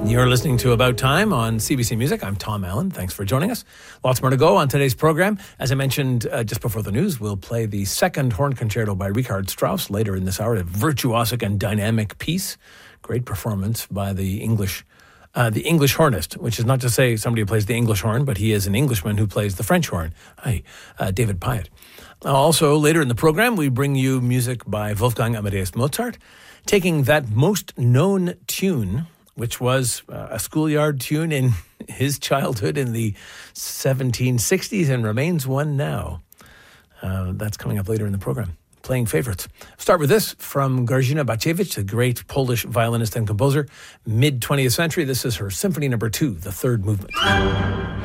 You're listening to About Time on CBC Music. I'm Tom Allen. Thanks for joining us. Lots more to go on today's program. As I mentioned just before the news, we'll play the second horn concerto by Richard Strauss later in this hour, a virtuosic and dynamic piece. Great performance by the English hornist, which is not to say somebody who plays the English horn, but he is an Englishman who plays the French horn. David Pyatt. Also, later in the program, we bring you music by Wolfgang Amadeus Mozart, taking that most known tune, which was a schoolyard tune in his childhood in the 1760s and remains one now. That's coming up later in the program. Playing favorites. Start with this from Grażyna Bacewicz, the great Polish violinist and composer, mid-20th century. This is her Symphony No. 2, the third movement.